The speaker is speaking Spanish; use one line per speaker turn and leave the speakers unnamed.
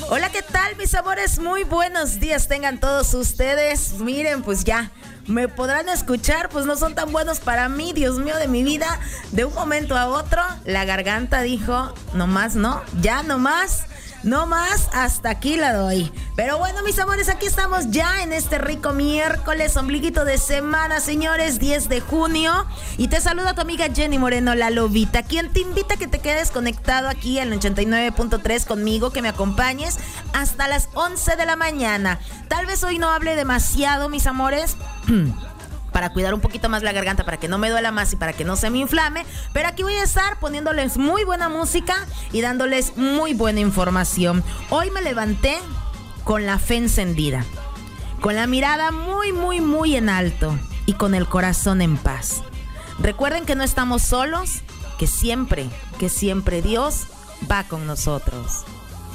Hola, ¿qué tal, mis amores? Muy buenos días tengan todos ustedes. Miren, pues ya me podrán escuchar, pues no son tan buenos para mí, Dios mío de mi vida. De un momento a otro, la garganta dijo, no más, no, ya no más. No más, hasta aquí la doy. Pero bueno, mis amores, aquí estamos ya en este rico miércoles, ombliguito de semana, señores, 10 de junio. Y te saluda tu amiga Jenny Moreno, la lobita, quien te invita a que te quedes conectado aquí en el 89.3 conmigo, que me acompañes hasta las 11 de la mañana. Tal vez hoy no hable demasiado, mis amores, para cuidar un poquito más la garganta, para que no me duela más y para que no se me inflame. Pero aquí voy a estar poniéndoles muy buena música y dándoles muy buena información. Hoy me levanté con la fe encendida, con la mirada muy, muy, muy en alto y con el corazón en paz. Recuerden que no estamos solos, que siempre Dios va con nosotros.